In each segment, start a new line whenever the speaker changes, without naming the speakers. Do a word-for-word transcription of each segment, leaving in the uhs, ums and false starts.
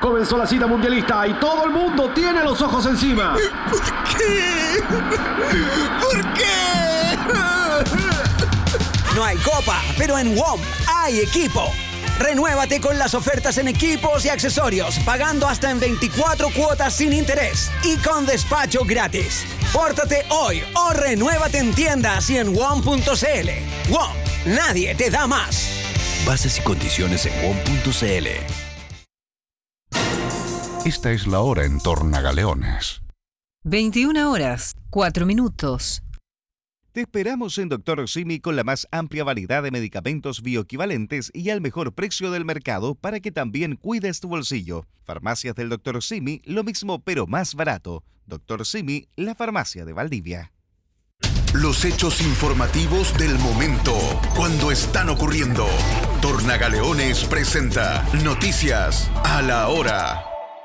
Comenzó la cita mundialista y todo el mundo tiene los ojos encima.
¿Por qué? ¿Por qué?
No hay copa, pero en W O M hay equipo. Renuévate con las ofertas en equipos y accesorios, pagando hasta en veinticuatro cuotas sin interés y con despacho gratis. Pórtate hoy o renuévate en tiendas y en W O M punto c l. W O M, nadie te da más.
Bases y condiciones en W O M punto c l.
Esta es la hora en Tornagaleones.
veintiuna horas, cuatro minutos.
Te esperamos en Doctor Simi con la más amplia variedad de medicamentos bioequivalentes y al mejor precio del mercado para que también cuides tu bolsillo. Farmacias del Doctor Simi, lo mismo pero más barato. Doctor Simi, la farmacia de Valdivia.
Los hechos informativos del momento, cuando están ocurriendo. Tornagaleones presenta Noticias a la Hora.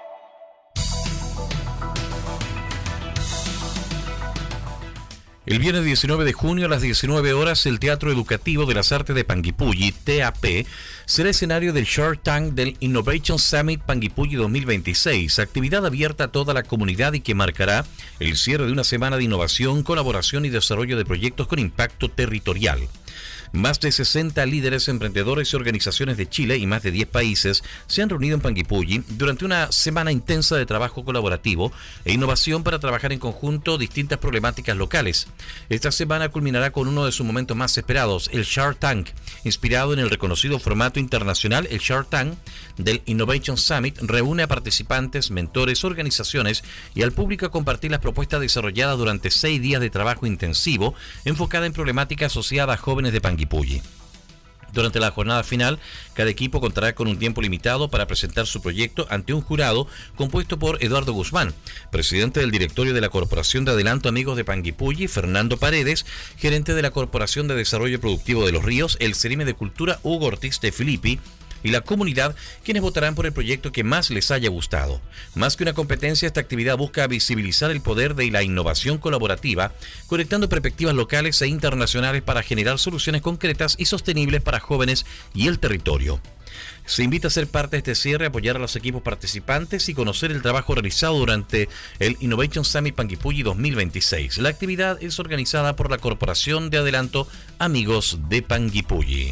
El viernes diecinueve de junio a las diecinueve horas, el Teatro Educativo de las Artes de Panguipulli, T A P, será escenario del Shark Tank del Innovation Summit Panguipulli dos mil veintiséis, actividad abierta a toda la comunidad y que marcará el cierre de una semana de innovación, colaboración y desarrollo de proyectos con impacto territorial. Más de sesenta líderes, emprendedores y organizaciones de Chile y más de diez países se han reunido en Panguipulli durante una semana intensa de trabajo colaborativo e innovación para trabajar en conjunto distintas problemáticas locales. Esta semana culminará con uno de sus momentos más esperados, el Shark Tank, inspirado en el reconocido formato internacional. El Shark Tank del Innovation Summit reúne a participantes, mentores, organizaciones y al público a compartir las propuestas desarrolladas durante seis días de trabajo intensivo enfocada en problemáticas asociadas a jóvenes de Panguipulli. Durante la jornada final, cada equipo contará con un tiempo limitado para presentar su proyecto ante un jurado compuesto por Eduardo Guzmán, presidente del directorio de la Corporación de Adelanto Amigos de Panguipulli, Fernando Paredes, gerente de la Corporación de Desarrollo Productivo de los Ríos, el Cerime de Cultura Hugo Ortiz de Filippi, y la comunidad, quienes votarán por el proyecto que más les haya gustado. Más que una competencia, esta actividad busca visibilizar el poder de la innovación colaborativa, conectando perspectivas locales e internacionales para generar soluciones concretas y sostenibles para jóvenes y el territorio. Se invita a ser parte de este cierre, apoyar a los equipos participantes y conocer el trabajo realizado durante el Innovation Summit Panguipulli dos mil veintiséis. La actividad es organizada por la Corporación de Adelanto Amigos de Panguipulli.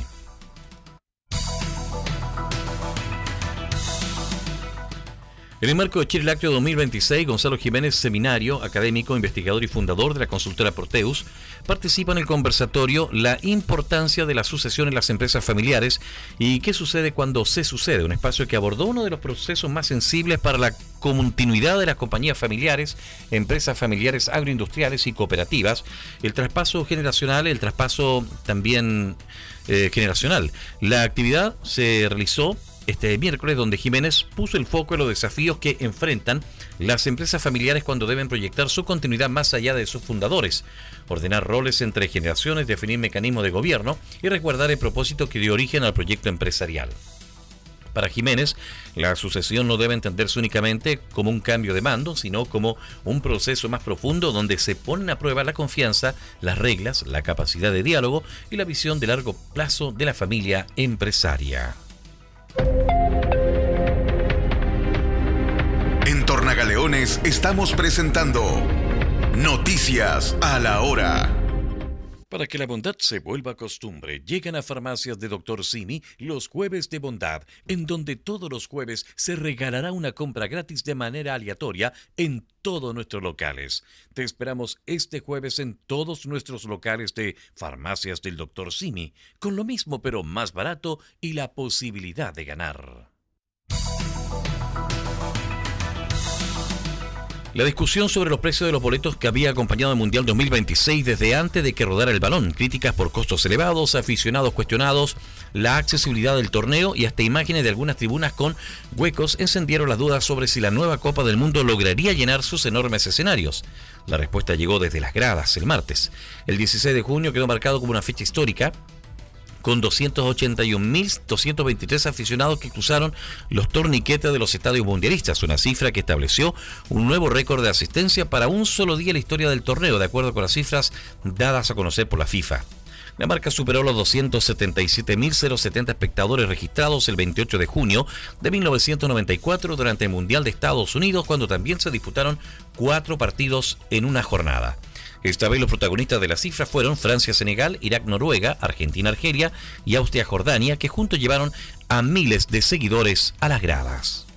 En el marco de Chile Lácteo dos mil veintiséis, Gonzalo Jiménez, seminario, académico, investigador y fundador de la consultora Proteus, participa en el conversatorio La importancia de la sucesión en las empresas familiares y qué sucede cuando se sucede, un espacio que abordó uno de los procesos más sensibles para la continuidad de las compañías familiares, empresas familiares agroindustriales y cooperativas, el traspaso generacional, el traspaso también eh, generacional. La actividad se realizó este miércoles, donde Jiménez puso el foco en los desafíos que enfrentan las empresas familiares cuando deben proyectar su continuidad más allá de sus fundadores, ordenar roles entre generaciones, definir mecanismos de gobierno y resguardar el propósito que dio origen al proyecto empresarial. Para Jiménez, la sucesión no debe entenderse únicamente como un cambio de mando, sino como un proceso más profundo donde se ponen a prueba la confianza, las reglas, la capacidad de diálogo y la visión de largo plazo de la familia empresaria.
En Tornagaleones estamos presentando Noticias a la Hora.
Para que la bondad se vuelva costumbre, llegan a Farmacias de Doctor Simi los jueves de bondad, en donde todos los jueves se regalará una compra gratis de manera aleatoria en todos nuestros locales. Te esperamos este jueves en todos nuestros locales de Farmacias del Doctor Simi, con lo mismo pero más barato y la posibilidad de ganar. La discusión sobre los precios de los boletos que había acompañado al Mundial dos mil veintiséis desde antes de que rodara el balón, críticas por costos elevados, aficionados cuestionados, la accesibilidad del torneo y hasta imágenes de algunas tribunas con huecos encendieron las dudas sobre si la nueva Copa del Mundo lograría llenar sus enormes escenarios. La respuesta llegó desde las gradas el martes. El dieciséis de junio quedó marcado como una fecha histórica, con doscientos ochenta y un mil doscientos veintitrés aficionados que cruzaron los torniquetes de los estadios mundialistas, una cifra que estableció un nuevo récord de asistencia para un solo día en la historia del torneo, de acuerdo con las cifras dadas a conocer por la FIFA. La marca superó los doscientos setenta y siete mil setenta espectadores registrados el veintiocho de junio de mil novecientos noventa y cuatro durante el Mundial de Estados Unidos, cuando también se disputaron cuatro partidos en una jornada. Esta vez los protagonistas de la cifra fueron Francia-Senegal, Irak-Noruega, Argentina-Argelia y Austria-Jordania, que juntos llevaron a miles de seguidores a las gradas.